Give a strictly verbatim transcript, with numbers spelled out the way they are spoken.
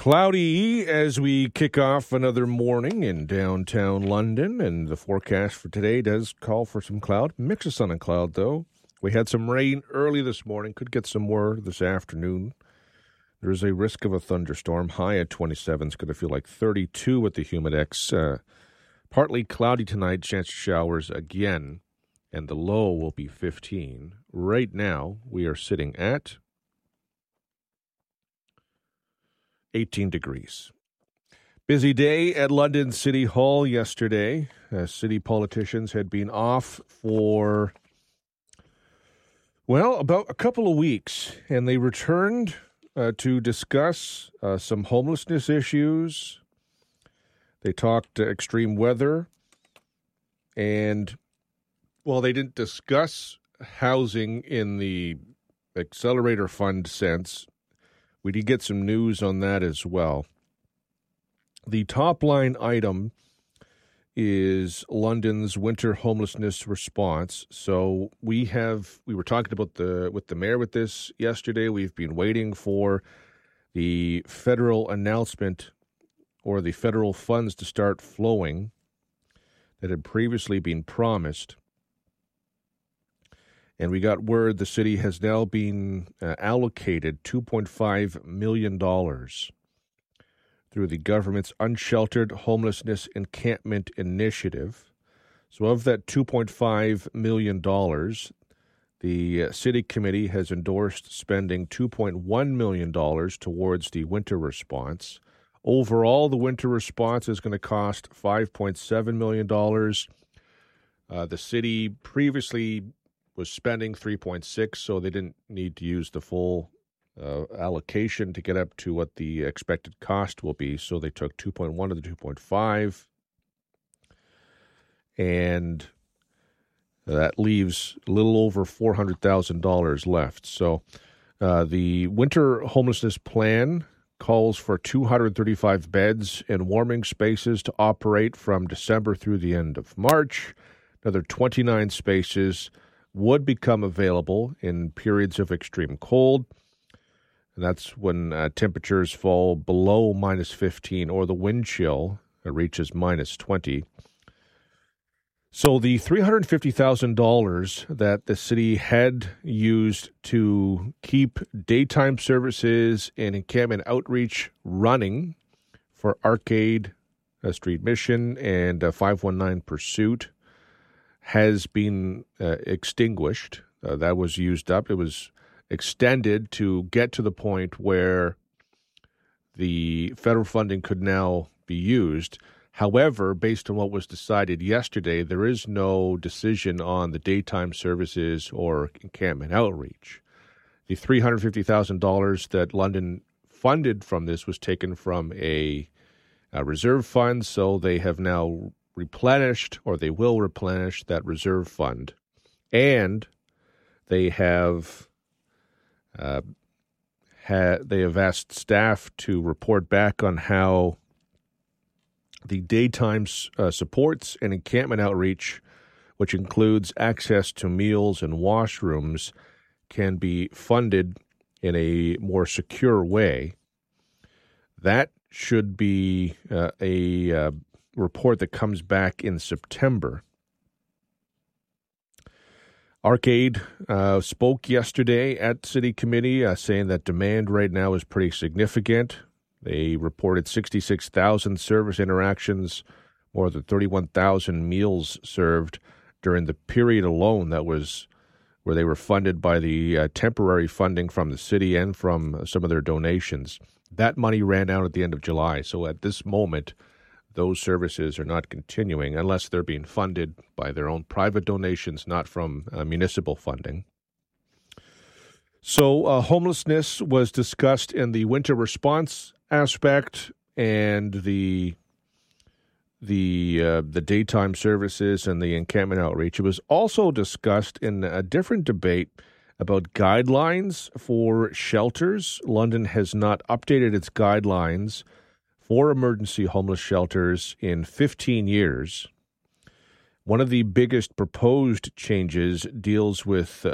Cloudy as we kick off another morning in downtown London, and the forecast for today does call for some cloud. Mix of sun and cloud, though. We had some rain early this morning, could get some more this afternoon. There's a risk of a thunderstorm. High at twenty-seven. It's going to feel like thirty-two with the Humidex. Uh, partly cloudy tonight, chance of showers again, and the low will be fifteen. Right now, we are sitting at eighteen degrees. Busy day at London City Hall yesterday. Uh, city politicians had been off for, well, about a couple of weeks, and they returned uh, to discuss uh, some homelessness issues. They talked uh, extreme weather, and, well, they didn't discuss housing in the Accelerator Fund sense. We did get some news on that as well. The top line item is London's winter homelessness response. So we have we were talking about the with the mayor with this yesterday. We've been waiting for the federal announcement or the federal funds to start flowing that had previously been promised. And we got word the city has now been uh, allocated two point five million dollars through the government's Unsheltered Homelessness Encampment Initiative. So of that two point five million dollars, the uh, city committee has endorsed spending two point one million dollars towards the winter response. Overall, the winter response is going to cost five point seven million dollars. Uh, the city previously was spending three point six, so they didn't need to use the full uh, allocation to get up to what the expected cost will be. So they took two point one of the two point five, and that leaves a little over four hundred thousand dollars left. So uh, the winter homelessness plan calls for two hundred thirty-five beds and warming spaces to operate from December through the end of March. Another twenty-nine spaces would become available in periods of extreme cold. And that's when uh, temperatures fall below minus fifteen or the wind chill uh, reaches minus twenty. So the three hundred fifty thousand dollars that the city had used to keep daytime services and encampment outreach running for Arcade, uh, Street Mission, and uh, five one nine Pursuit has been uh, extinguished. Uh, that was used up. It was extended to get to the point where the federal funding could now be used. However, based on what was decided yesterday, there is no decision on the daytime services or encampment outreach. The three hundred fifty thousand dollars that London funded from this was taken from a, a reserve fund, so they have now replenished, or they will replenish that reserve fund, and they have uh, ha- they have asked staff to report back on how the daytime uh, supports and encampment outreach, which includes access to meals and washrooms, can be funded in a more secure way. That should be uh, a uh, report that comes back in September. Arcade uh, spoke yesterday at City Committee uh, saying that demand right now is pretty significant. They reported sixty-six thousand service interactions, more than thirty-one thousand meals served during the period alone that was where they were funded by the uh, temporary funding from the city and from some of their donations. That money ran out at the end of July, so at this moment, those services are not continuing unless they're being funded by their own private donations, not from uh, municipal funding. So uh, homelessness was discussed in the winter response aspect and the the uh, the daytime services and the encampment outreach. It was also discussed in a different debate about guidelines for shelters. London has not updated its guidelines for emergency homeless shelters in fifteen years. One of the biggest proposed changes deals with